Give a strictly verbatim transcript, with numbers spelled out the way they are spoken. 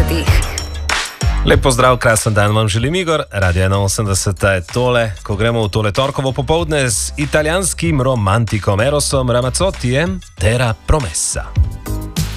osemdesetih. Lep pozdrav, krasen dan vam želim, Igor. Radio enainosemdeset je tole, ko gremo v tole torkovo popoldne z italijanskim romantikom Erosom Ramazzotijem Terra Promessa.